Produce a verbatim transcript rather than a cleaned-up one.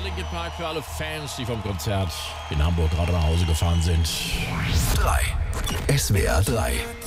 Linkin Park für alle Fans, die vom Konzert in Hamburg gerade nach Hause gefahren sind. drei. S W R drei.